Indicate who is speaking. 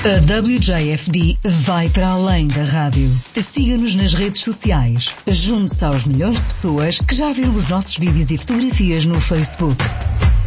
Speaker 1: A WJFD vai para além da rádio. Siga-nos nas redes sociais. Junte-se aos milhões de pessoas que já viram os nossos vídeos e fotografias no Facebook.